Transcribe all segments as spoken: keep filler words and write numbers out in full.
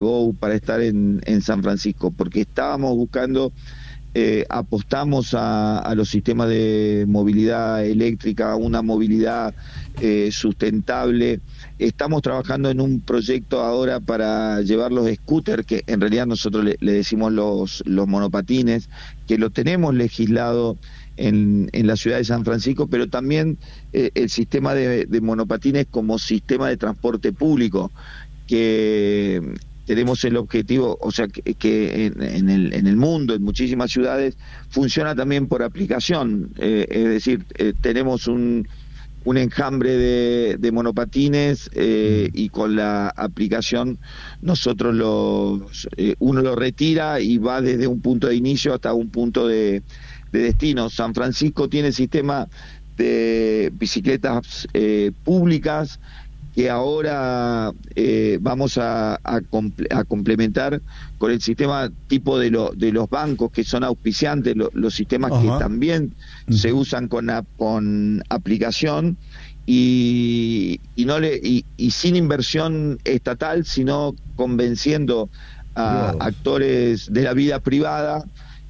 Go para estar en, en San Francisco, porque estábamos buscando, eh, apostamos a, a los sistemas de movilidad eléctrica, una movilidad eh, sustentable. Estamos trabajando en un proyecto ahora para llevar los scooters, que en realidad nosotros le, le decimos los, los monopatines, que lo tenemos legislado en, en la ciudad de San Francisco, pero también eh, el sistema de, de monopatines como sistema de transporte público, que tenemos el objetivo, o sea, que, que en, en, el, en el mundo, en muchísimas ciudades, funciona también por aplicación, eh, es decir, eh, tenemos un, un enjambre de, de monopatines eh, y con la aplicación nosotros los, eh, uno lo retira y va desde un punto de inicio hasta un punto de de destino. San Francisco tiene sistema de bicicletas eh, públicas que ahora eh, vamos a, a, comple a complementar con el sistema tipo de, lo, de los bancos que son auspiciantes, lo, los sistemas Ajá. que también uh-huh. se usan con, a, con aplicación y, y, no le, y, y sin inversión estatal, sino convenciendo a wow. actores de la vida privada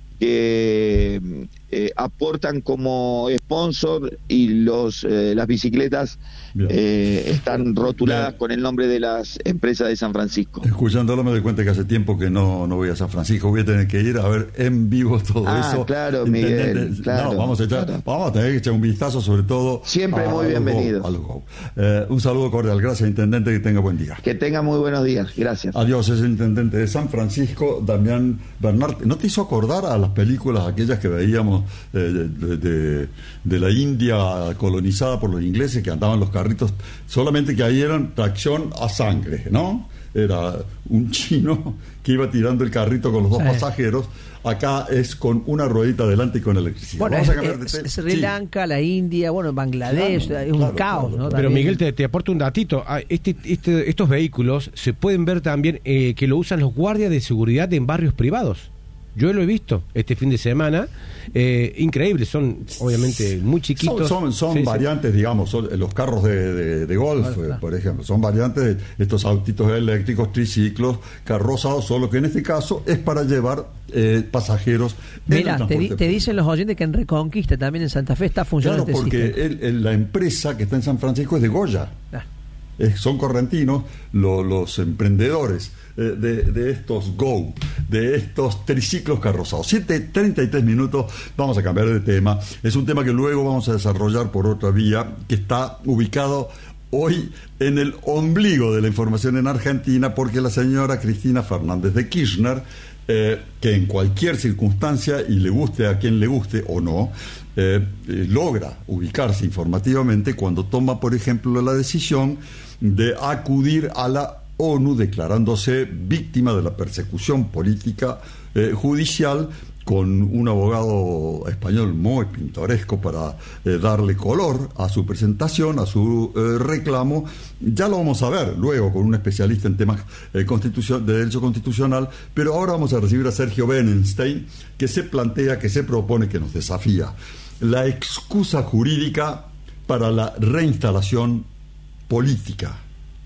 que eh, aportan como sponsor y los eh, las bicicletas eh, están rotuladas Bien. con el nombre de las empresas de San Francisco. Escuchándolo me doy cuenta que hace tiempo que no, no voy a San Francisco, voy a tener que ir a ver en vivo todo ah, eso. Claro, Miguel, claro, no, vamos a echar, claro. vamos a tener que echar un vistazo sobre todo. Siempre a, muy a bienvenido. Go, a Go. Eh, un saludo cordial, gracias intendente, que tenga buen día. Que tenga muy buenos días, gracias. Adiós, es el intendente de San Francisco, Damián Bernard. ¿No te hizo acordar a las películas aquellas que veíamos eh, de, de, de, de la India colonizada por los ingleses, que andaban los carritos, solamente que ahí eran tracción a sangre, ¿no? Era un chino que iba tirando el carrito con los dos sí. pasajeros. Acá es con una ruedita adelante y con electricidad. Bueno, Vamos es, a cambiar de es, tema. es Sri Lanka, sí. la India, bueno, Bangladesh, claro, es un claro, caos, claro, ¿no? Pero También. Miguel, te, te aporto un datito. Este, este, estos vehículos se pueden ver también eh, que lo usan los guardias de seguridad en barrios privados. Yo lo he visto este fin de semana, eh, increíble, son obviamente muy chiquitos. Son, son, son sí, variantes, sí. digamos, son los carros de, de, de golf, eh, por ejemplo, son variantes de estos autitos eléctricos, triciclos, carrozados, solo que en este caso es para llevar eh, pasajeros. Mira, te, di, te dicen los oyentes que en Reconquista, también en Santa Fe, está funcionando claro, este porque sistema. El, el, la empresa que está en San Francisco es de Goya. Ah. Es, son correntinos lo, los emprendedores eh, de, de estos Go, de estos triciclos carrozados. siete treinta y tres minutos, vamos a cambiar de tema. Es un tema que luego vamos a desarrollar por otra vía, que está ubicado hoy en el ombligo de la información en Argentina, porque la señora Cristina Fernández de Kirchner, eh, que en cualquier circunstancia, y le guste a quien le guste o no, eh, eh, logra ubicarse informativamente cuando toma, por ejemplo, la decisión de acudir a la ONU declarándose víctima de la persecución política eh, judicial, con un abogado español muy pintoresco para eh, darle color a su presentación, a su eh, reclamo. Ya lo vamos a ver luego con un especialista en temas eh, constitución, de derecho constitucional, pero ahora vamos a recibir a Sergio Benenstein, que se plantea, que se propone, que nos desafía la excusa jurídica para la reinstalación política.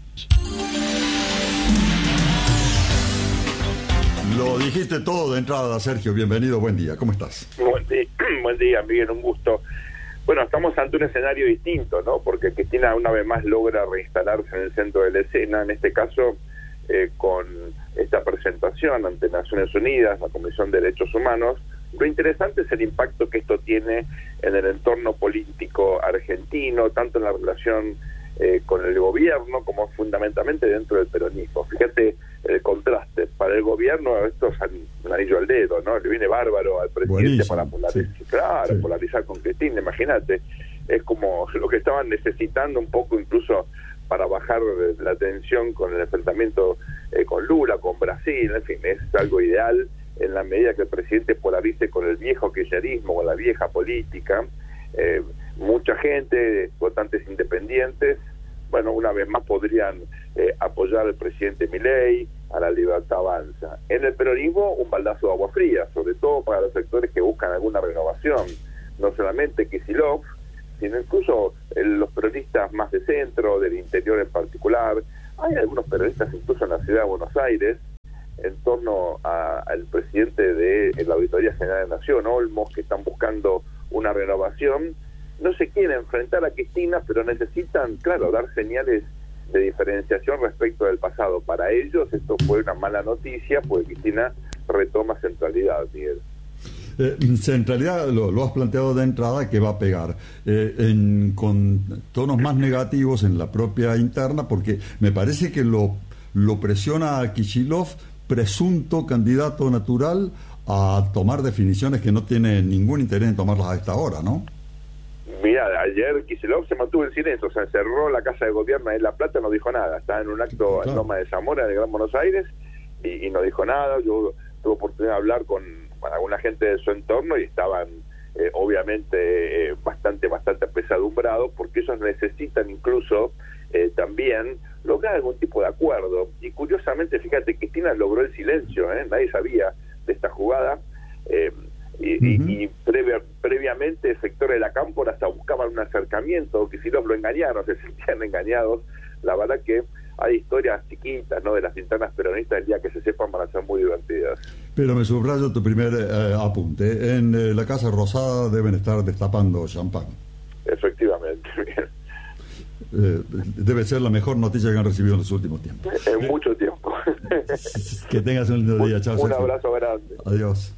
Lo dijiste todo de entrada, Sergio. Bienvenido, buen día. ¿Cómo estás? Buen día, buen día, Miguel, un gusto. Bueno, estamos ante un escenario distinto, ¿no? Porque Cristina una vez más logra reinstalarse en el centro de la escena, en este caso eh, con esta presentación ante Naciones Unidas, la Comisión de Derechos Humanos. Lo interesante es el impacto que esto tiene en el entorno político argentino, tanto en la relación eh, con el gobierno como fundamentalmente dentro del peronismo. Fíjate el contraste. Para el gobierno esto es un anillo al dedo, ¿no? Le viene bárbaro al presidente. Buenísimo, para polarizar, sí. claro, sí. polarizar con Cristina, imagínate. Es como lo que estaban necesitando un poco incluso para bajar la tensión con el enfrentamiento eh, con Lula, con Brasil, en fin, es algo ideal en la medida que el presidente polarice con el viejo kirchnerismo, con la vieja política. Eh, mucha gente, votantes independientes, bueno, una vez más podrían eh, apoyar al presidente Milei, a la Libertad Avanza. En el peronismo, un baldazo de agua fría, sobre todo para los sectores que buscan alguna renovación, no solamente Kicillof, sino incluso eh, los peronistas más de centro, del interior en particular. Hay algunos peronistas incluso en la ciudad de Buenos Aires en torno a, al presidente de la Auditoría General de Nación, Olmos, que están buscando una renovación. No se quieren enfrentar a Cristina, pero necesitan, claro, dar señales de diferenciación respecto del pasado. Para ellos esto fue una mala noticia, porque Cristina retoma centralidad, Miguel. Eh, centralidad lo, lo has planteado de entrada, que va a pegar eh, en, con tonos más negativos en la propia interna, porque me parece que lo, lo presiona a Kicillof, presunto candidato natural, a tomar definiciones que no tiene ningún interés en tomarlas a esta hora, ¿no? Mira, ayer Kicillof se mantuvo en silencio, se encerró en la Casa de Gobierno en La Plata, no dijo nada. Estaba en un acto claro. en Loma de Zamora, en el Gran Buenos Aires, y, y no dijo nada. Yo tuve oportunidad de hablar con, con alguna gente de su entorno y estaban eh, obviamente eh, bastante, bastante apesadumbrados, porque ellos necesitan incluso eh, también lograr algún tipo de acuerdo. Y curiosamente, fíjate, Cristina logró el silencio, ¿eh? Nadie sabía de esta jugada. Eh, Y, uh-huh. y, y previa, previamente sectores de la cámpora hasta buscaban un acercamiento, que si los lo engañaron, se sentían engañados. La verdad que hay historias chiquitas, ¿no?, de las internas peronistas, el día que se sepan van a ser muy divertidas. Pero me subrayo tu primer eh, apunte. En eh, la Casa Rosada deben estar destapando champán. Efectivamente. eh, debe ser la mejor noticia que han recibido en los últimos tiempos. En eh, mucho tiempo. Que tengas un lindo día. Chao, un Sergio. Abrazo grande. Adiós.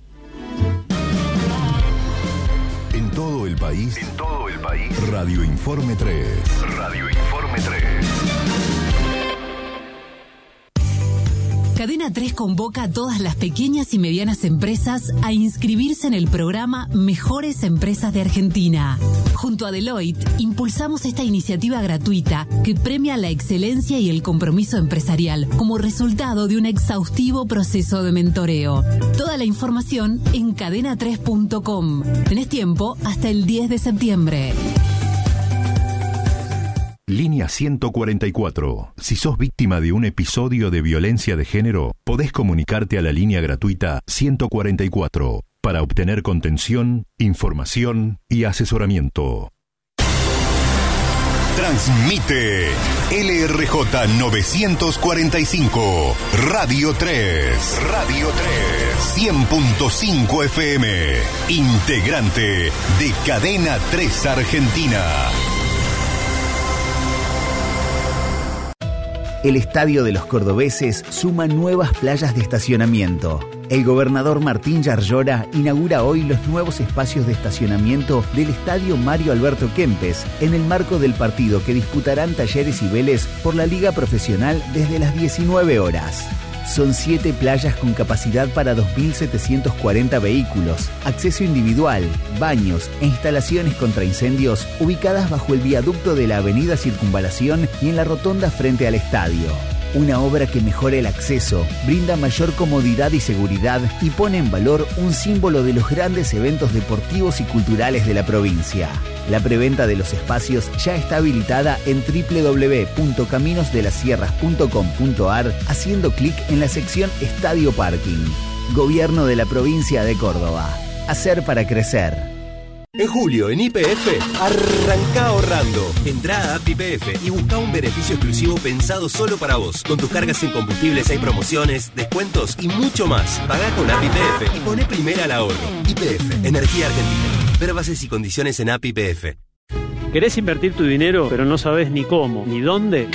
En todo el país, en todo el país, Radio Informe tres. Radio Informe tres. Cadena tres convoca a todas las pequeñas y medianas empresas a inscribirse en el programa Mejores Empresas de Argentina. Junto a Deloitte, impulsamos esta iniciativa gratuita que premia la excelencia y el compromiso empresarial como resultado de un exhaustivo proceso de mentoreo. Toda la información en cadena tres punto com. Tenés tiempo hasta el diez de septiembre. Línea ciento cuarenta y cuatro. Si sos víctima de un episodio de violencia de género, podés comunicarte a la línea gratuita ciento cuarenta y cuatro para obtener contención, información y asesoramiento. Transmite L R J novecientos cuarenta y cinco, Radio tres. Radio tres. cien punto cinco F M. Integrante de Cadena tres Argentina. El Estadio de los Cordobeses suma nuevas playas de estacionamiento. El gobernador Martín Yarlora inaugura hoy los nuevos espacios de estacionamiento del Estadio Mario Alberto Kempes en el marco del partido que disputarán Talleres y Vélez por la Liga Profesional desde las diecinueve horas. Son siete playas con capacidad para dos mil setecientos cuarenta vehículos, acceso individual, baños e instalaciones contra incendios ubicadas bajo el viaducto de la avenida Circunvalación y en la rotonda frente al estadio. Una obra que mejora el acceso, brinda mayor comodidad y seguridad y pone en valor un símbolo de los grandes eventos deportivos y culturales de la provincia. La preventa de los espacios ya está habilitada en doble u doble u doble u punto caminos de las sierras punto com punto a r haciendo clic en la sección Estadio Parking. Gobierno de la provincia de Córdoba. Hacer para crecer. En julio, en Y P F, arranca ahorrando. Entrá a App Y P F y busca un beneficio exclusivo pensado solo para vos. Con tus cargas en combustibles hay promociones, descuentos y mucho más. Pagá con App Y P F y poné primera al ahorro. Y P F, Energía Argentina. Ver bases y condiciones en App Y P F. ¿Querés invertir tu dinero, pero no sabes ni cómo, ni dónde?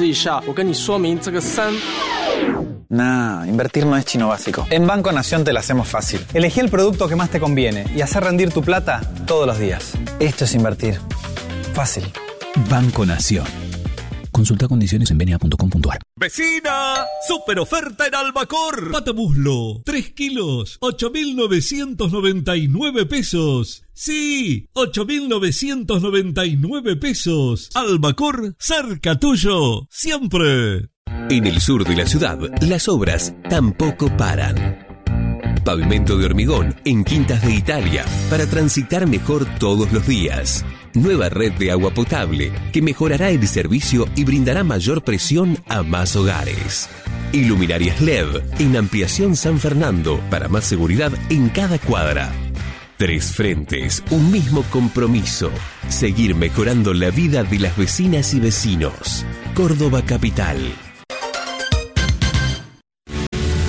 Nah, invertir no es chino básico. En Banco Nación te la hacemos fácil. Elegí el producto que más te conviene y hacer rendir tu plata todos los días. Esto es invertir. Fácil. Banco Nación. Consulta condiciones en b n a punto com punto a r. ¡Vecina! ¡Super oferta en Albacor! Pata muslo, tres kilos, ocho mil novecientos noventa y nueve pesos. ¡Sí! ocho mil novecientos noventa y nueve pesos. Albacor, cerca tuyo, siempre. En el sur de la ciudad, las obras tampoco paran. Pavimento de hormigón en Quintas de Italia para transitar mejor todos los días. Nueva red de agua potable que mejorará el servicio y brindará mayor presión a más hogares. Iluminarias L E D en Ampliación San Fernando para más seguridad en cada cuadra. Tres frentes, un mismo compromiso. Seguir mejorando la vida de las vecinas y vecinos. Córdoba Capital.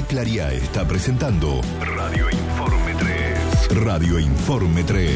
Claria está presentando Radio Informe tres. Radio Informe tres.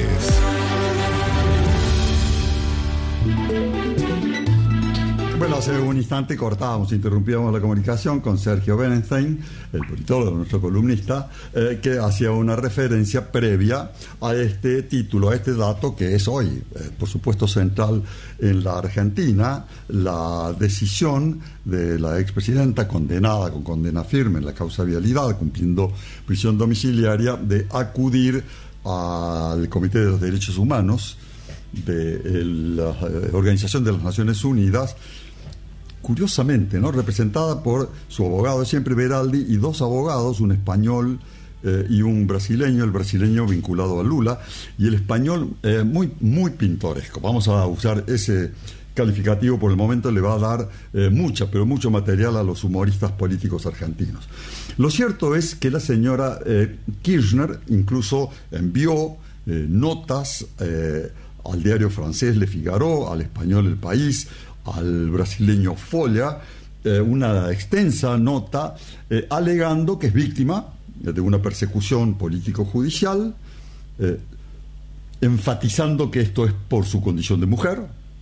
Bueno, hace un instante cortábamos, interrumpíamos la comunicación con Sergio Berenstein, el politólogo, nuestro columnista, eh, que hacía una referencia previa a este título, a este dato que es hoy, eh, por supuesto, central en la Argentina, la decisión de la expresidenta condenada con condena firme en la causa vialidad, cumpliendo prisión domiciliaria, de acudir al Comité de los Derechos Humanos de la Organización de las Naciones Unidas, curiosamente, ¿no?, representada por su abogado siempre Beraldi y dos abogados, un español eh, y un brasileño, el brasileño vinculado a Lula, y el español eh, muy, muy pintoresco. Vamos a usar ese calificativo por el momento, le va a dar eh, mucha, pero mucho material a los humoristas políticos argentinos. Lo cierto es que la señora eh, Kirchner incluso envió eh, notas eh, al diario francés Le Figaro, al español El País, al brasileño Folha, eh, una extensa nota eh, alegando que es víctima de una persecución político-judicial, eh, enfatizando que esto es por su condición de mujer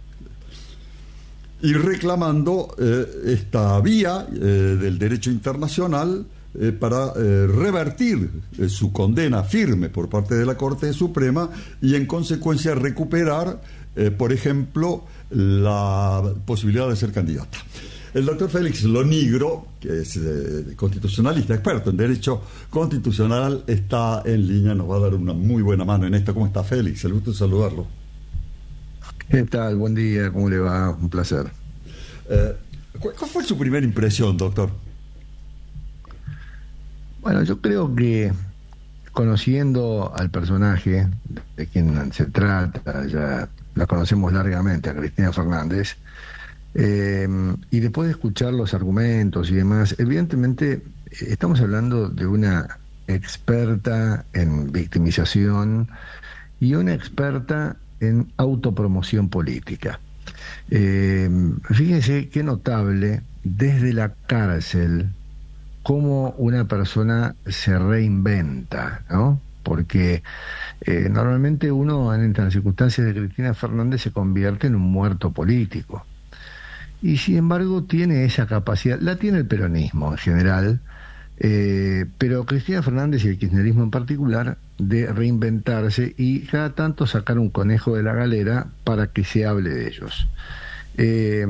y reclamando eh, esta vía eh, del derecho internacional eh, para eh, revertir eh, su condena firme por parte de la Corte Suprema y en consecuencia recuperar, eh, por ejemplo, la posibilidad de ser candidata. El doctor Félix Lonigro, que es eh, constitucionalista, experto en derecho constitucional, está en línea, nos va a dar una muy buena mano en esto. ¿Cómo está, Félix? El gusto de saludarlo. ¿Qué tal? Buen día, ¿cómo le va? Un placer. Eh, ¿Cuál fue su primera impresión, doctor? Bueno, yo creo que conociendo al personaje de quien se trata, ya la conocemos largamente, a Cristina Fernández, eh, y después de escuchar los argumentos y demás, evidentemente estamos hablando de una experta en victimización y una experta en autopromoción política. Eh, fíjense qué notable desde la cárcel cómo una persona se reinventa, ¿no? Porque eh, normalmente uno en las circunstancias de Cristina Fernández se convierte en un muerto político. Y sin embargo tiene esa capacidad, la tiene el peronismo en general, eh, pero Cristina Fernández y el kirchnerismo en particular, de reinventarse y cada tanto sacar un conejo de la galera para que se hable de ellos. Eh,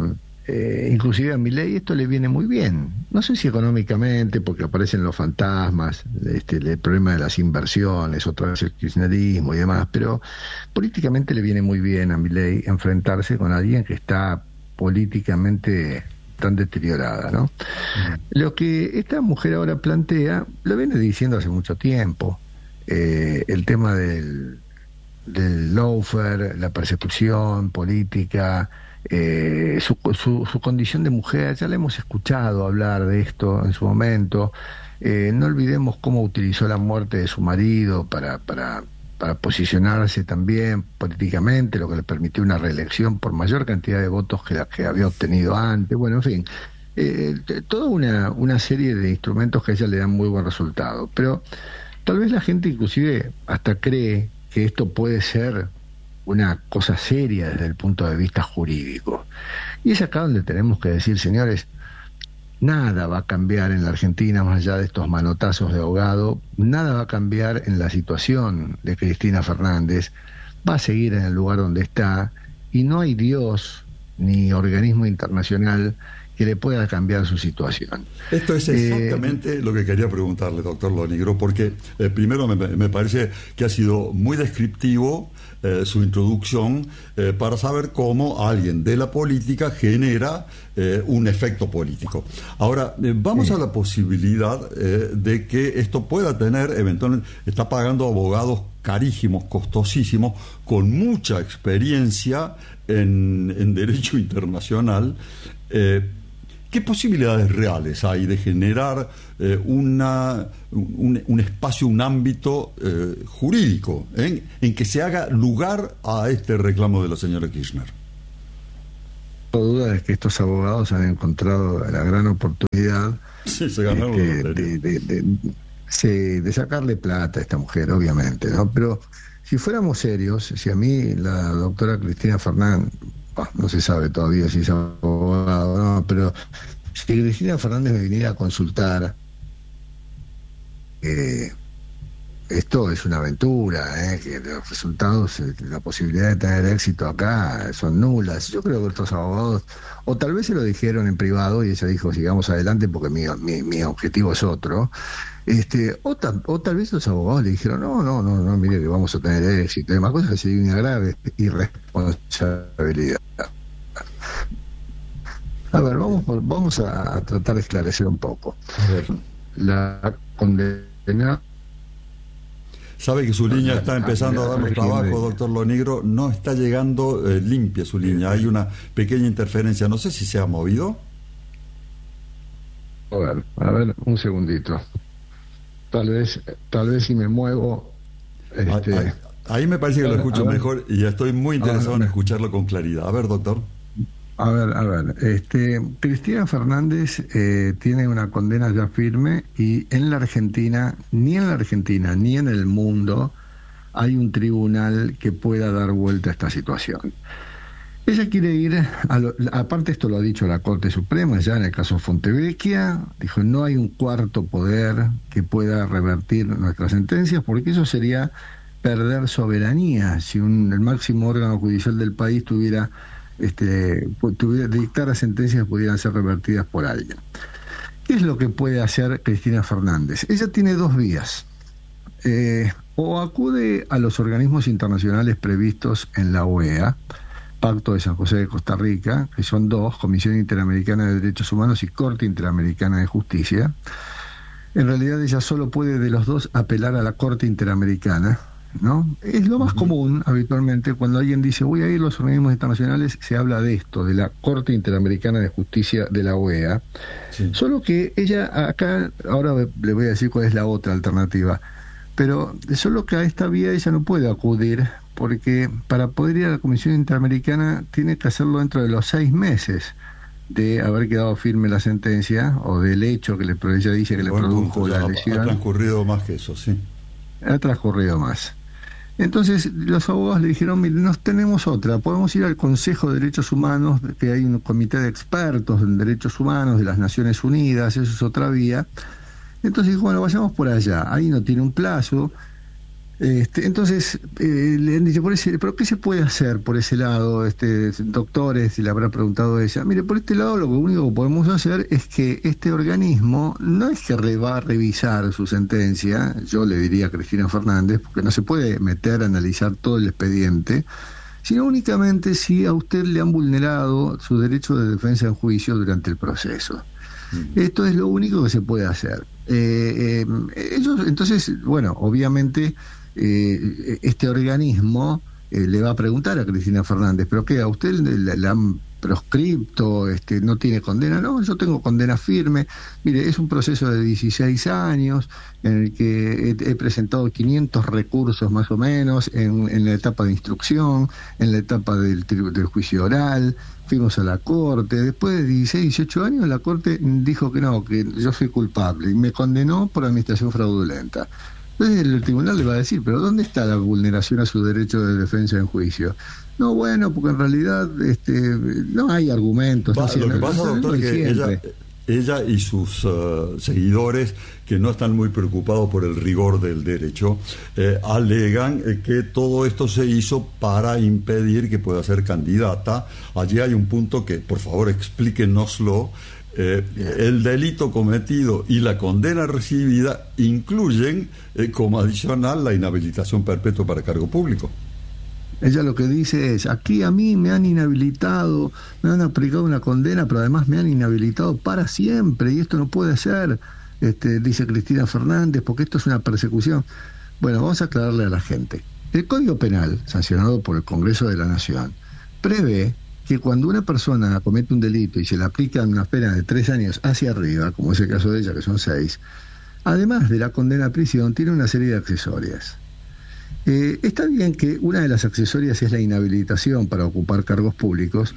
eh, inclusive a Milei esto le viene muy bien, no sé si económicamente porque aparecen los fantasmas, este, el problema de las inversiones, otra vez el kirchnerismo y demás, pero políticamente le viene muy bien a Milei enfrentarse con alguien que está políticamente tan deteriorada, ¿no? Uh-huh. Lo que esta mujer ahora plantea lo viene diciendo hace mucho tiempo. Eh, el tema del, del lawfare, la persecución política, eh, su, su, su condición de mujer, ya la hemos escuchado hablar de esto en su momento. Eh, no olvidemos cómo utilizó la muerte de su marido para, para, para posicionarse también políticamente, lo que le permitió una reelección por mayor cantidad de votos que la que había obtenido antes. Bueno, en fin, eh, toda una, una serie de instrumentos que a ella le dan muy buen resultado, pero tal vez la gente inclusive hasta cree que esto puede ser una cosa seria desde el punto de vista jurídico. Y es acá donde tenemos que decir, señores, nada va a cambiar en la Argentina más allá de estos manotazos de ahogado, nada va a cambiar en la situación de Cristina Fernández, va a seguir en el lugar donde está y no hay Dios ni organismo internacional que le pueda cambiar su situación. Esto es exactamente eh, lo que quería preguntarle, doctor Lonigro, porque eh, primero me, me parece que ha sido muy descriptivo eh, su introducción eh, para saber cómo alguien de la política genera eh, un efecto político. Ahora, eh, vamos sí. a la posibilidad eh, de que esto pueda tener, eventualmente, está pagando abogados carísimos, costosísimos, con mucha experiencia en, en derecho internacional. Eh, ¿Qué posibilidades reales hay de generar eh, una, un, un espacio, un ámbito eh, jurídico ¿eh? en que se haga lugar a este reclamo de la señora Kirchner? No duda es que estos abogados han encontrado la gran oportunidad Sí, se ganó este, de, de, de, de, de sacarle plata a esta mujer, obviamente, ¿no? Pero si fuéramos serios, si a mí la doctora Cristina Fernández, oh, no se sabe todavía si es abogada o no, pero si Cristina Fernández me viniera a consultar, eh, esto es una aventura, ¿eh? Que los resultados, la posibilidad de tener éxito acá son nulas. Yo creo que estos abogados, o tal vez se lo dijeron en privado y ella dijo sigamos adelante porque mi, mi, mi objetivo es otro, este, o, ta, o tal vez los abogados le dijeron no, no, no, no, mire que vamos a tener éxito, y demás cosas, que sería una grave irresponsabilidad. A ver, vamos, vamos a tratar de esclarecer un poco. A ver. La condena. Sabe que su línea está empezando a darnos trabajo, doctor Lonigro. No está llegando eh, limpia su línea. Hay una pequeña interferencia. No sé si se ha movido. A ver, a ver, un segundito. Tal vez, tal vez si me muevo. Este... Ahí, ahí me parece que lo escucho ver, mejor y estoy muy interesado en escucharlo con claridad. A ver, doctor. A ver, a ver, este, Cristina Fernández eh, tiene una condena ya firme y en la Argentina, ni en la Argentina ni en el mundo hay un tribunal que pueda dar vuelta a esta situación. Ella quiere ir, a lo, aparte esto lo ha dicho la Corte Suprema ya en el caso Fontevecchia, dijo no hay un cuarto poder que pueda revertir nuestras sentencias porque eso sería perder soberanía si un, el máximo órgano judicial del país tuviera Este, tuviera, dictara sentencias que pudieran ser revertidas por alguien. ¿Qué es lo que puede hacer Cristina Fernández? Ella tiene dos vías. Eh, o acude a los organismos internacionales previstos en la O E A, Pacto de San José de Costa Rica, que son dos, Comisión Interamericana de Derechos Humanos y Corte Interamericana de Justicia. En realidad ella solo puede de los dos apelar a la Corte Interamericana, ¿no? Es lo más común habitualmente cuando alguien dice voy a ir a los organismos internacionales, se habla de esto, de la Corte Interamericana de Justicia de la O E A. Sí. Solo que ella acá, ahora le voy a decir cuál es la otra alternativa, pero solo que a esta vía ella no puede acudir porque para poder ir a la Comisión Interamericana tiene que hacerlo dentro de los seis meses de haber quedado firme la sentencia o del hecho que le, ella dice que le bueno, produjo punto, la lesión. Ha transcurrido más que eso, sí. Ha transcurrido más. Entonces los abogados le dijeron, mire, no tenemos otra, podemos ir al Consejo de Derechos Humanos, que hay un comité de expertos en derechos humanos de las Naciones Unidas, eso es otra vía. Entonces dijo, bueno, vayamos por allá, ahí no tiene un plazo. Este, entonces eh, le han dicho, por ese, ¿pero qué se puede hacer por ese lado? Este, doctores, y le habrá preguntado ella, mire, por este lado lo único que podemos hacer es que este organismo no es que re, va a revisar su sentencia, yo le diría a Cristina Fernández, porque no se puede meter a analizar todo el expediente, sino únicamente si a usted le han vulnerado su derecho de defensa en juicio durante el proceso. Mm. Esto es lo único que se puede hacer. Eh, eh, ellos, entonces, bueno, obviamente Eh, este organismo eh, le va a preguntar a Cristina Fernández, ¿pero qué? ¿A usted le, le han proscripto? Este, ¿No tiene condena? No, yo tengo condena firme. Mire, es un proceso de dieciséis años en el que he, he presentado quinientos recursos más o menos en, en la etapa de instrucción, en la etapa del, del juicio oral. Fuimos a la Corte, después de dieciséis, dieciocho años la Corte dijo que no, que yo soy culpable y me condenó por administración fraudulenta. Entonces el tribunal le va a decir, pero ¿dónde está la vulneración a su derecho de defensa en juicio? No, bueno, porque en realidad este, no hay argumentos. Va, no, lo que pasa, doctor, es que ella, ella y sus uh, seguidores, que no están muy preocupados por el rigor del derecho, eh, alegan eh, que todo esto se hizo para impedir que pueda ser candidata. Allí hay un punto que, por favor, explíquenoslo. Eh, el delito cometido y la condena recibida incluyen eh, como adicional la inhabilitación perpetua para cargo público. Ella lo que dice es, aquí a mí me han inhabilitado, me han aplicado una condena, pero además me han inhabilitado para siempre, y esto no puede ser, este, dice Cristina Fernández, porque esto es una persecución. Bueno, vamos a aclararle a la gente. El Código Penal, sancionado por el Congreso de la Nación, prevé que cuando una persona comete un delito y se le aplica una pena de tres años hacia arriba, como es el caso de ella, que son seis, además de la condena a prisión, tiene una serie de accesorias. Eh, está bien que una de las accesorias es la inhabilitación para ocupar cargos públicos,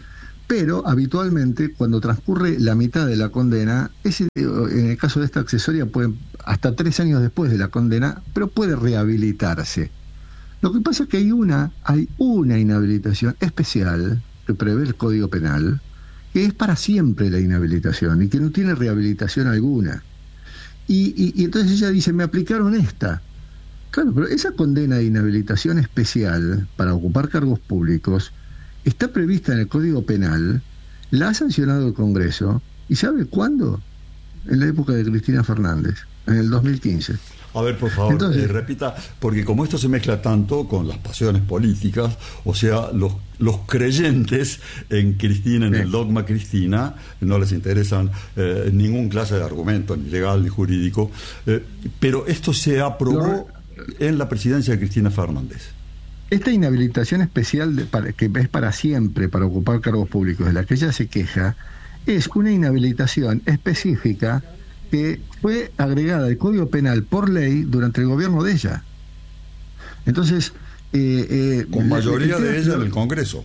pero habitualmente cuando transcurre la mitad de la condena, ese, en el caso de esta accesoria, puede, hasta tres años después de la condena, pero puede rehabilitarse. Lo que pasa es que hay una, hay una inhabilitación especial que prevé el Código Penal, que es para siempre la inhabilitación y que no tiene rehabilitación alguna. Y, y, y entonces ella dice, me aplicaron esta. Claro, pero esa condena de inhabilitación especial para ocupar cargos públicos está prevista en el Código Penal, la ha sancionado el Congreso, ¿y sabe cuándo? En la época de Cristina Fernández, en el dos mil quince. A ver, por favor, Entonces, eh, repita, porque como esto se mezcla tanto con las pasiones políticas, o sea, los, los creyentes en Cristina, en sí. el dogma Cristina, no les interesan eh, ningún clase de argumento, ni legal ni jurídico, eh, pero esto se aprobó no, en la presidencia de Cristina Fernández. Esta inhabilitación especial de, para, que es para siempre para ocupar cargos públicos, de la que ella se queja, es una inhabilitación específica que fue agregada al Código Penal por ley durante el gobierno de ella. Entonces, eh, eh, con mayoría de ella en el Congreso.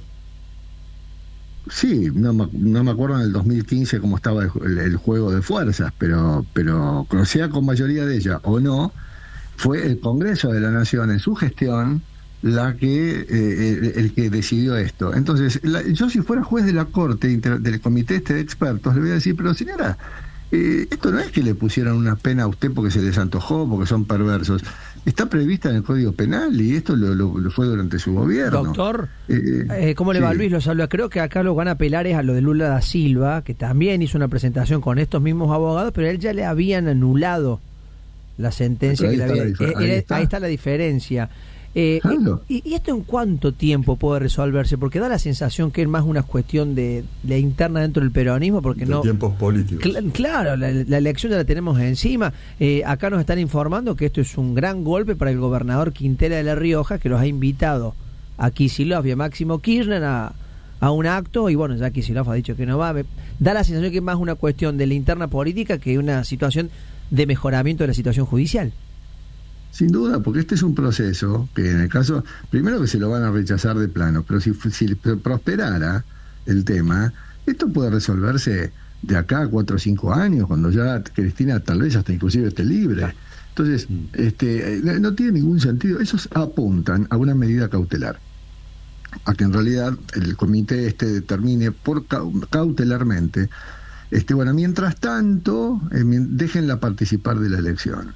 Sí, no me, no me acuerdo en el dos mil quince cómo estaba el, el juego de fuerzas, pero, pero sea con mayoría de ella o no, fue el Congreso de la Nación en su gestión la que eh, el, el que decidió esto. Entonces, la, yo si fuera juez de la Corte, inter, del comité este de expertos, le voy a decir, pero señora, Eh, esto no es que le pusieran una pena a usted porque se les antojó, porque son perversos. Está prevista en el Código Penal y esto lo, lo, lo fue durante su gobierno. Doctor, eh, eh, ¿cómo le va sí. Luis? Lo saluda. Creo que acá lo van a apelar es a lo de Lula da Silva, que también hizo una presentación con estos mismos abogados, pero a él ya le habían anulado la sentencia que le había... Dif- ahí, eh, está. ahí está la diferencia. Eh, y, ¿Y esto en cuánto tiempo puede resolverse? Porque da la sensación que es más una cuestión de la interna dentro del peronismo, porque de no... tiempos políticos. Cl- claro, la, la elección ya la tenemos encima. Eh, acá nos están informando que esto es un gran golpe para el gobernador Quintela de La Rioja, que los ha invitado a Kicillof y a Máximo Kirchner a, a un acto, y bueno, ya Kicillof ha dicho que no va. Me, da la sensación que es más una cuestión de la interna política que una situación de mejoramiento de la situación judicial. Sin duda, porque este es un proceso que en el caso, primero que se lo van a rechazar de plano, pero si, si prosperara el tema, esto puede resolverse de acá a cuatro o cinco años, cuando ya Cristina tal vez hasta inclusive esté libre. Entonces, este, no tiene ningún sentido. Esos apuntan a una medida cautelar, a que en realidad el comité este determine por cautelarmente, este, bueno, mientras tanto, eh, déjenla participar de la elección.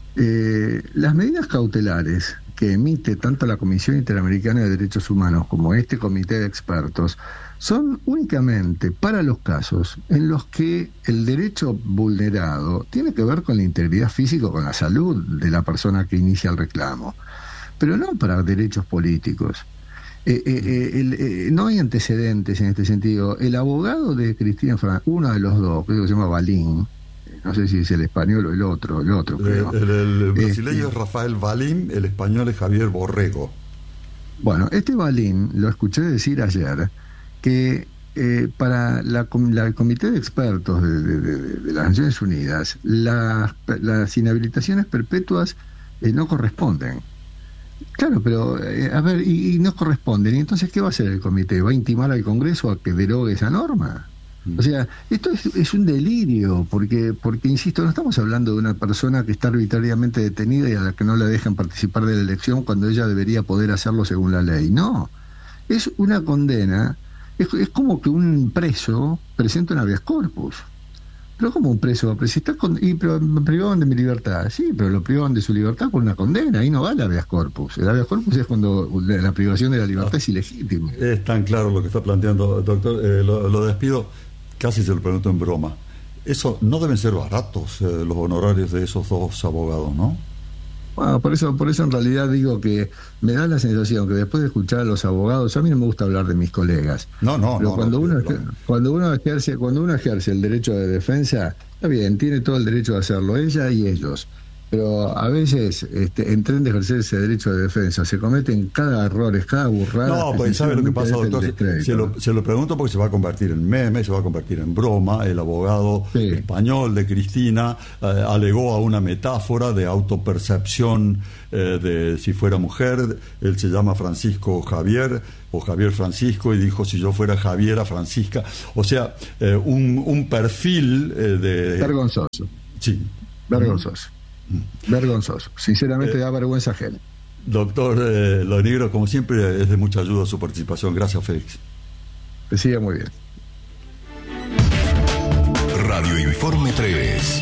Eh, las medidas cautelares que emite tanto la Comisión Interamericana de Derechos Humanos como este comité de expertos son únicamente para los casos en los que el derecho vulnerado tiene que ver con la integridad física o con la salud de la persona que inicia el reclamo, pero no para derechos políticos. Eh, eh, eh, el, eh, no hay antecedentes en este sentido. El abogado de Cristina Fernández, uno de los dos, creo que se llama Balín, no sé si es el español o el otro, el otro creo. El, el, el brasileño este, es Rafael Balín, el español es Javier Borrego. Bueno, este Balín lo escuché decir ayer que eh, para la, la, el comité de expertos de, de, de, de las Naciones Unidas las, las inhabilitaciones perpetuas eh, no corresponden. Claro, pero eh, a ver, y, y no corresponden. ¿Y entonces qué va a hacer el comité? ¿Va a intimar al Congreso a que derogue esa norma? O sea, esto es, es un delirio, porque, porque, insisto, no estamos hablando de una persona que está arbitrariamente detenida y a la que no la dejan participar de la elección cuando ella debería poder hacerlo según la ley. No, es una condena, es, es como que un preso presenta un habeas corpus. Pero como un preso, pero si está con, y pero me privaban de mi libertad, sí, pero lo privaban de su libertad por una condena, ahí no va el habeas corpus. El habeas corpus es cuando la privación de la libertad no, es ilegítima. Es tan claro lo que está planteando, doctor, eh, lo, lo despido. Casi se lo pregunto en broma. Eso no deben ser baratos, eh, los honorarios de esos dos abogados, ¿no? Bueno, por eso, por eso en realidad digo que me da la sensación que después de escuchar a los abogados, a mí no me gusta hablar de mis colegas. No, no, pero no. Cuando no, uno no, no. cuando uno ejerce, cuando uno ejerce el derecho de defensa, está bien, tiene todo el derecho de hacerlo ella y ellos. pero a veces este, en tren de ejercer ese derecho de defensa se cometen cada error, cada burrada. No, pues ¿sabe lo que pasa, doctor? Se lo, se lo pregunto porque se va a convertir en meme, se va a convertir en broma. El abogado sí. español de Cristina eh, alegó a una metáfora de autopercepción eh, de si fuera mujer. Él se llama Francisco Javier o Javier Francisco y dijo si yo fuera Javiera Francisca. O sea, eh, un, un perfil eh, de... Vergonzoso. Sí. Vergonzoso. Vergonzoso, sinceramente eh, da vergüenza ajena. Doctor eh, Lonigro, como siempre es de mucha ayuda su participación. Gracias, Félix. Que siga muy bien. Radio Informe tres.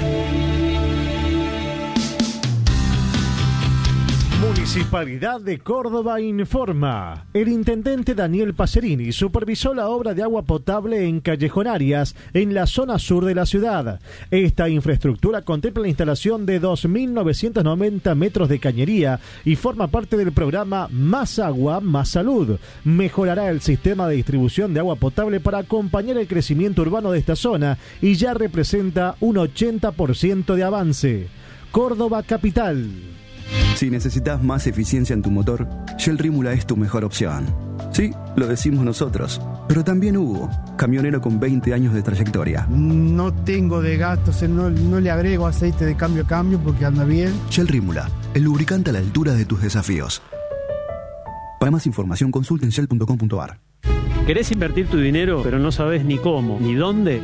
Municipalidad de Córdoba informa. El intendente Daniel Pacerini supervisó la obra de agua potable en Callejón Arias, en la zona sur de la ciudad. Esta infraestructura contempla la instalación de dos mil novecientos noventa metros de cañería y forma parte del programa Más Agua, Más Salud. Mejorará el sistema de distribución de agua potable para acompañar el crecimiento urbano de esta zona y ya representa un ochenta por ciento de avance. Córdoba Capital. Si necesitas más eficiencia en tu motor, Shell Rímula es tu mejor opción. Sí, lo decimos nosotros, pero también Hugo, camionero con veinte años de trayectoria. No tengo de gastos, no, no le agrego aceite de cambio a cambio porque anda bien. Shell Rímula, el lubricante a la altura de tus desafíos. Para más información, consulta en shell punto com punto a r. ¿Querés invertir tu dinero, pero no sabes ni cómo, ni dónde?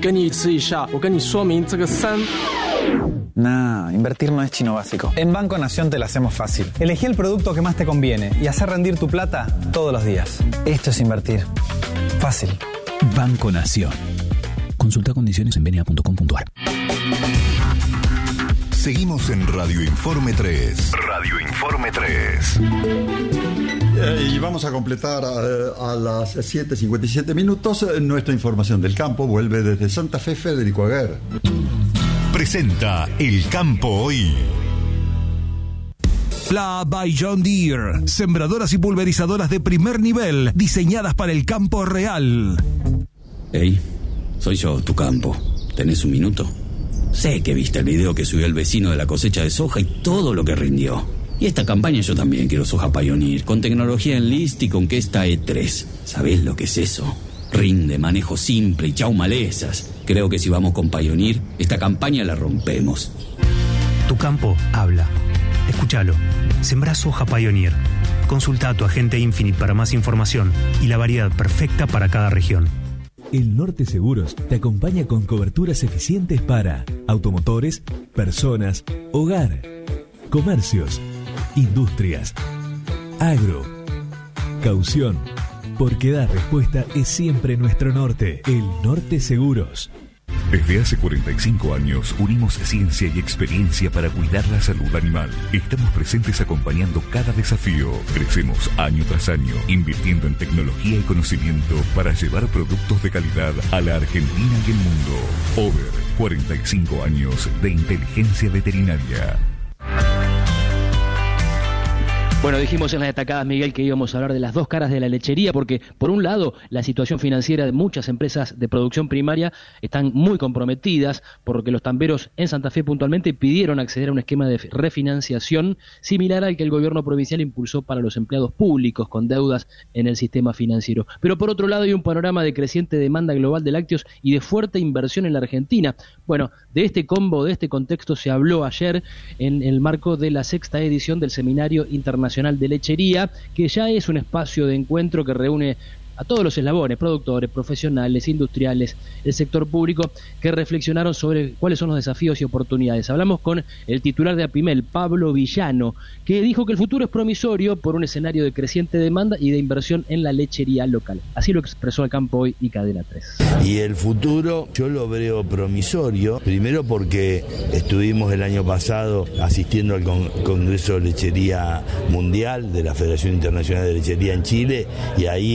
Nah, invertir no es chino básico. En Banco Nación te la hacemos fácil. Elegí el producto que más te conviene y hacer rendir tu plata todos los días. Esto es invertir. Fácil. Banco Nación. Consulta condiciones en benia punto com punto a r. Seguimos en Radio Informe tres. Radio Informe tres. Y vamos a completar a, a las siete cincuenta y siete minutos. Nuestra información del campo vuelve desde Santa Fe, Federico Aguer. Presenta El Campo Hoy. La by John Deere, sembradoras y pulverizadoras de primer nivel, diseñadas para el campo real. Hey, soy yo, tu campo. ¿Tenés un minuto? Sé que viste el video que subió el vecino de la cosecha de soja y todo lo que rindió. Y esta campaña yo también quiero soja Pioneer, con tecnología Enlist y con Questa E tres. ¿Sabés lo que es eso? Rinde, manejo simple y chau malezas. Creo que si vamos con Pioneer, esta campaña la rompemos. Tu campo habla. Escúchalo. Sembrá soja Pioneer. Consulta a tu agente Infinite para más información y la variedad perfecta para cada región. El Norte Seguros te acompaña con coberturas eficientes para automotores, personas, hogar, comercios, industrias, agro, caución. Porque dar respuesta es siempre nuestro norte. El Norte Seguros. Desde hace cuarenta y cinco años unimos ciencia y experiencia para cuidar la salud animal. Estamos presentes acompañando cada desafío. Crecemos año tras año, invirtiendo en tecnología y conocimiento para llevar productos de calidad a la Argentina y el mundo. Over, cuarenta y cinco años de inteligencia veterinaria. Bueno, dijimos en las destacadas, Miguel, que íbamos a hablar de las dos caras de la lechería, porque por un lado la situación financiera de muchas empresas de producción primaria están muy comprometidas, porque los tamberos en Santa Fe puntualmente pidieron acceder a un esquema de refinanciación similar al que el gobierno provincial impulsó para los empleados públicos con deudas en el sistema financiero. Pero por otro lado hay un panorama de creciente demanda global de lácteos y de fuerte inversión en la Argentina. Bueno, de este combo, de este contexto se habló ayer en el marco de la sexta edición del Seminario Internacional de Lechería, que ya es un espacio de encuentro que reúne a todos los eslabones, productores, profesionales, industriales, el sector público, que reflexionaron sobre cuáles son los desafíos y oportunidades. Hablamos con el titular de APIMEL, Pablo Villano, que dijo que el futuro es promisorio por un escenario de creciente demanda y de inversión en la lechería local. Así lo expresó El Campo Hoy y Cadena tres. Y el futuro yo lo veo promisorio, primero porque estuvimos el año pasado asistiendo al Con- Congreso de Lechería Mundial de la Federación Internacional de Lechería en Chile, y ahí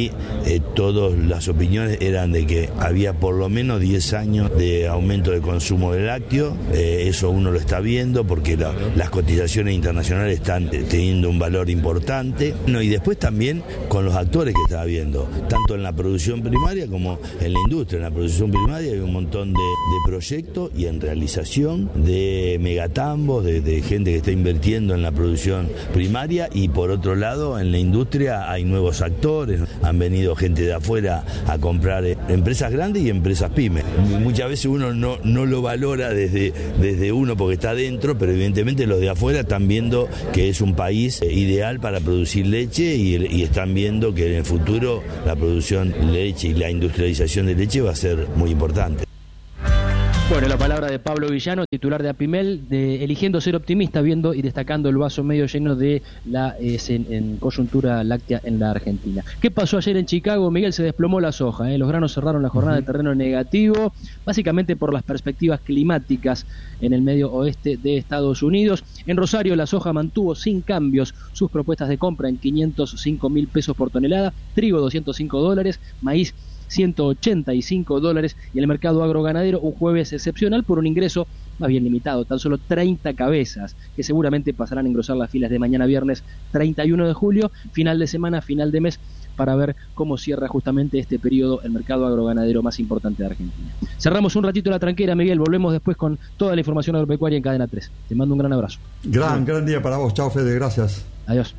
eh, todas las opiniones eran de que había por lo menos diez años de aumento de consumo de lácteo. Eh, eso uno lo está viendo porque la, las cotizaciones internacionales están teniendo un valor importante. No, y después también con los actores que estaba viendo, tanto en la producción primaria como en la industria. En la producción primaria hay un montón de, de proyectos y en realización de megatambos, de, de gente que está invirtiendo en la producción primaria, y por otro lado en la industria hay nuevos actores, han venido gente de afuera a comprar eh, empresas grandes y empresas pymes. Muchas veces uno no, no lo valora desde, desde uno porque está adentro, pero evidentemente los de afuera están viendo que es un país eh, ideal para producir leche y, y están viendo que en el futuro la producción de leche y la industrialización de leche va a ser muy importante. Bueno, la palabra de Pablo Villano, titular de APIMEL, de eligiendo ser optimista, viendo y destacando el vaso medio lleno de la eh, en, en coyuntura láctea en la Argentina. ¿Qué pasó ayer en Chicago? Miguel, se desplomó la soja, ¿eh? Los granos cerraron la jornada uh-huh. de terreno negativo, básicamente por las perspectivas climáticas en el medio oeste de Estados Unidos. En Rosario la soja mantuvo sin cambios sus propuestas de compra en quinientos cinco mil pesos por tonelada, trigo doscientos cinco dólares, maíz ciento ochenta y cinco dólares, y el mercado agroganadero un jueves excepcional por un ingreso más bien limitado, tan solo treinta cabezas, que seguramente pasarán a engrosar las filas de mañana viernes treinta y uno de julio, final de semana, final de mes, para ver cómo cierra justamente este periodo el mercado agroganadero más importante de Argentina. Cerramos un ratito la tranquera, Miguel, volvemos después con toda la información agropecuaria en Cadena tres. Te mando un gran abrazo. Gran, gran día para vos. Chao, Fede, gracias. Adiós.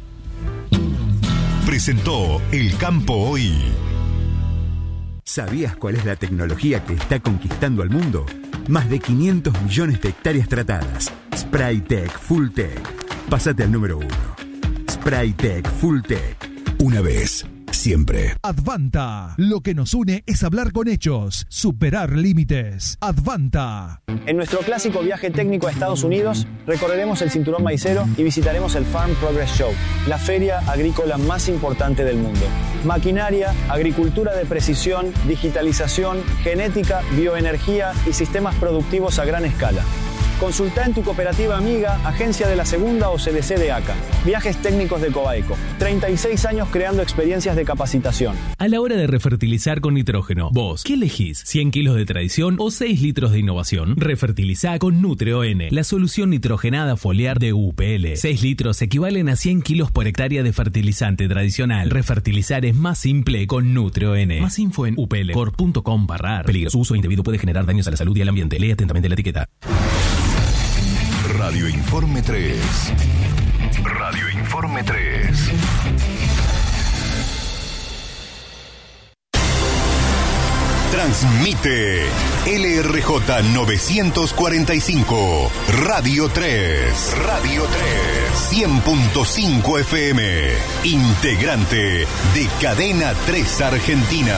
Presentó El Campo Hoy. ¿Sabías cuál es la tecnología que está conquistando al mundo? Más de quinientos millones de hectáreas tratadas. Spraytec Fulltech. Pásate al número uno. Spraytec Fulltech. Una vez, siempre. Advanta. Lo que nos une es hablar con hechos, superar límites. Advanta. En nuestro clásico viaje técnico a Estados Unidos, recorreremos el cinturón maicero y visitaremos el Farm Progress Show, la feria agrícola más importante del mundo. Maquinaria, agricultura de precisión, digitalización, genética, bioenergía y sistemas productivos a gran escala. Consulta en tu cooperativa amiga, agencia de la Segunda o C D C de ACA. Viajes técnicos de Cobaeco. treinta y seis años creando experiencias de capacitación. A la hora de refertilizar con nitrógeno, vos, ¿qué elegís? ¿cien kilos de tradición o seis litros de innovación? Refertilizá con Nutreo-N, la solución nitrogenada foliar de U P L. seis litros equivalen a cien kilos por hectárea de fertilizante tradicional. Refertilizar es más simple con Nutreo-N. Más info en u p l corp punto com barra ar. Peligros. Uso indebido puede generar daños a la salud y al ambiente. Lee atentamente la etiqueta. Radio Informe tres. Radio Informe tres. Transmite L R J novecientos cuarenta y cinco, Radio tres. Radio tres. cien punto cinco F M. Integrante de Cadena tres Argentina.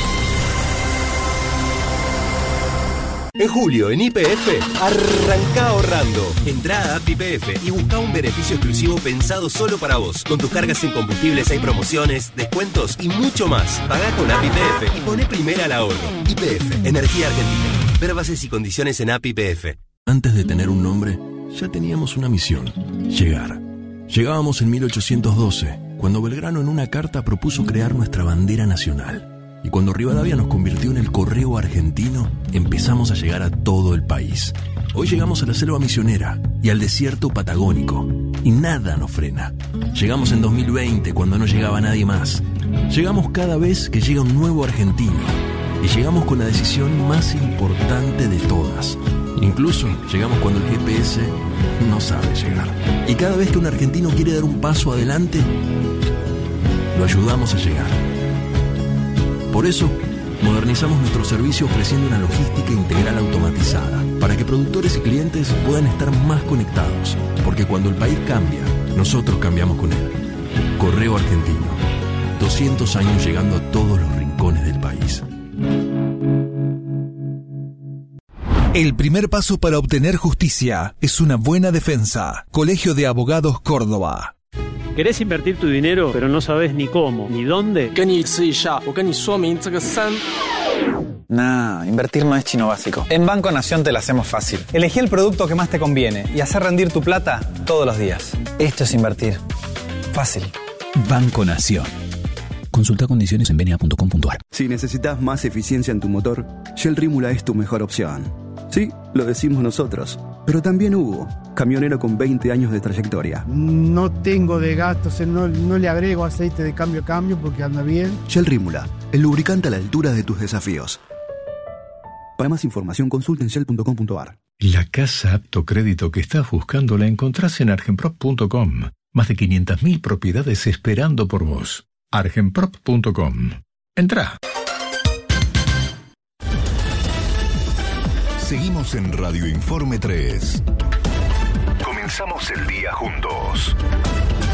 En julio, en Y P F, arranca ahorrando. Entrá a App Y P F y busca un beneficio exclusivo pensado solo para vos. Con tus cargas en combustibles hay promociones, descuentos y mucho más. Pagá con App Y P F y poné primera al ahorro. Y P F, Energía Argentina. Ver bases y condiciones en App Y P F. Antes de tener un nombre, ya teníamos una misión: llegar. Llegábamos en mil ochocientos doce, cuando Belgrano en una carta propuso crear nuestra bandera nacional. Y cuando Rivadavia nos convirtió en el correo argentino, empezamos a llegar a todo el país. Hoy llegamos a la selva misionera y al desierto patagónico, y nada nos frena. Llegamos en dos mil veinte, cuando no llegaba nadie más. Llegamos cada vez que llega un nuevo argentino, y llegamos con la decisión más importante de todas. Incluso llegamos cuando el G P S no sabe llegar. Y cada vez que un argentino quiere dar un paso adelante, lo ayudamos a llegar. Por eso, modernizamos nuestro servicio ofreciendo una logística integral automatizada, para que productores y clientes puedan estar más conectados, porque cuando el país cambia, nosotros cambiamos con él. Correo Argentino, doscientos años llegando a todos los rincones del país. El primer paso para obtener justicia es una buena defensa. Colegio de Abogados Córdoba. ¿Querés invertir tu dinero, pero no sabes ni cómo, ni dónde? Nah, invertir no es chino básico. En Banco Nación te la hacemos fácil. Elegí el producto que más te conviene y hacer rendir tu plata todos los días. Esto es invertir. Fácil. Banco Nación. Consulta condiciones en b n a punto com punto a r. Si necesitas más eficiencia en tu motor, Shell Rímula es tu mejor opción. Sí, lo decimos nosotros, pero también Hugo, camionero con veinte años de trayectoria. No tengo desgastos, no, no le agrego aceite de cambio a cambio porque anda bien. Shell Rímula, el lubricante a la altura de tus desafíos. Para más información, consulta en shell punto com punto a r. La casa apto crédito que estás buscando la encontrás en argenprop punto com. Más de quinientas mil propiedades esperando por vos. argenprop punto com. Entrá. Seguimos en Radio Informe tres. Comenzamos el día juntos.